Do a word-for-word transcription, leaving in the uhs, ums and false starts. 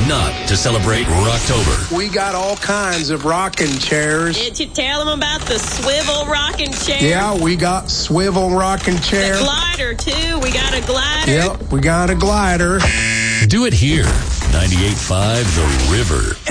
not to celebrate Rocktober. We got all kinds of rocking chairs. Did you tell them about the swivel rocking chair? Yeah, we got swivel rocking chair. The glider, too. We got a glider. Yep, we got a glider. Do it here. ninety-eight point five The River.